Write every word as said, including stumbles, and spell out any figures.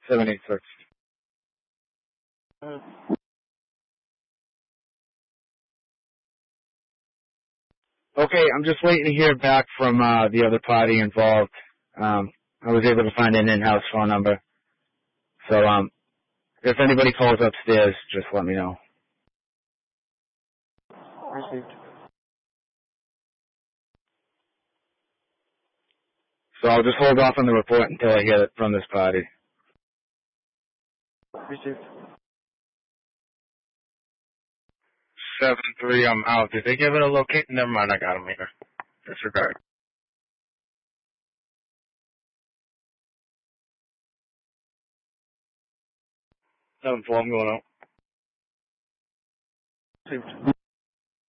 seven eight six. Uh, Okay, I'm just waiting to hear back from uh, the other party involved. Um, I was able to find an in-house phone number. So um, if anybody calls upstairs, just let me know. received. So I'll just hold off on the report until I hear it from this party. Received. seven three, I'm out. Did they give it a location? Never mind, I got him here. Disregard. seven four, I'm going out. Received.